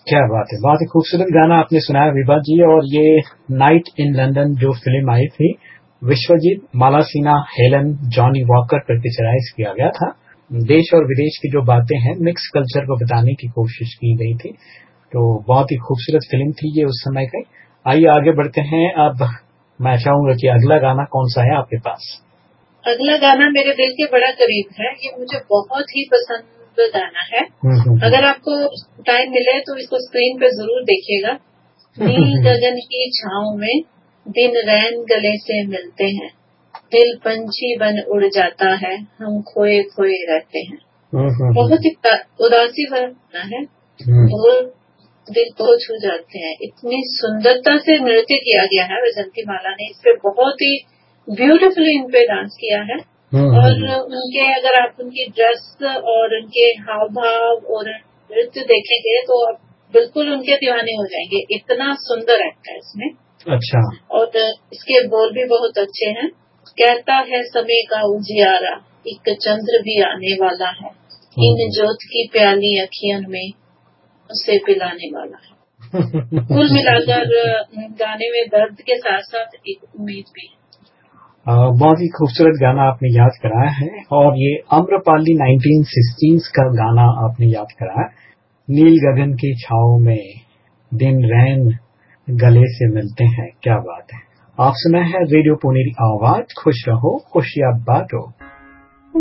क्या बात है, बहुत ही खूबसूरत गाना आपने सुनाया विभा जी। और ये नाइट इन लंदन जो फिल्म आई थी, विश्वजीत, मालासिना, हेलन, जॉनी वॉकर पर पिक्चराइज किया गया था। देश और विदेश की जो बातें हैं, मिक्स कल्चर को बताने की कोशिश की गई थी। तो बहुत ही खूबसूरत फिल्म थी ये उस समय की। आइए आगे बढ़ते हैं। अब मैं चाहूंगा कि अगला गाना कौन सा है आपके पास? अगला गाना मेरे दिल के बड़ा करीब है, ये मुझे बहुत ही पसंद गाना है। अगर आपको टाइम मिले तो इसको स्क्रीन पे जरूर देखिएगा। नील गगन की छांव में दिन रैन गले से मिलते हैं, दिल पंछी बन उड़ जाता है, हम खोए खोए रहते हैं। बहुत ही उदासी वाला है, ढोल दिल को छू जाते हैं। इतनी सुंदरता से नृत्य किया गया है वैजंती माला ने, इस पे बहुत ही ब्यूटीफुली इन पे डांस किया है। और उनके अगर आप उनकी ड्रेस और उनके हाव भाव और नृत्य देखेंगे तो आप बिल्कुल उनके दीवाने हो जाएंगे। इतना सुंदर एक्ट है इसमें। अच्छा। और इसके बोल भी बहुत अच्छे हैं। कहता है समय का उजियारा, एक चंद्र भी आने वाला है, इन जोत की प्याली अखियन में उसे पिलाने वाला है। कुल मिलाकर गाने में दर्द के साथ साथ एक उम्मीद भी है। बहुत ही खूबसूरत गाना आपने याद कराया है। और ये आम्रपाली 1960s का गाना आपने याद कराया। नील गगन की छांव में दिन रैन गले से मिलते हैं। क्या बात है। आप सुना है रेडियो पुनेरी आवाज, खुश रहो खुशियां बांटो।